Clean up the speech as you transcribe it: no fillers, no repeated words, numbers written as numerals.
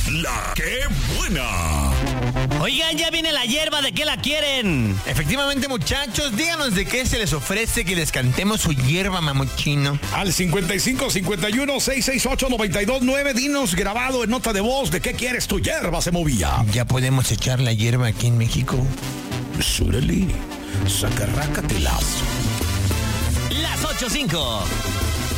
La que buena. Oigan, ya viene la hierba, ¿de qué la quieren? Efectivamente, muchachos, díganos de qué se les ofrece que les cantemos su hierba, mamuchino. Al 55-51-668-929, dinos grabado en nota de voz de qué quieres tu hierba se movía. ¿Ya podemos echar la hierba aquí en México? Sureli, sacarrácatelas. Las 8:05.